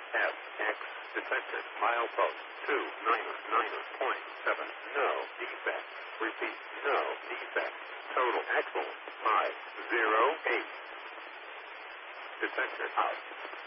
FX detected. Milepost 299.7. No defect. Repeat. No defect. Total axle 508. Detected out.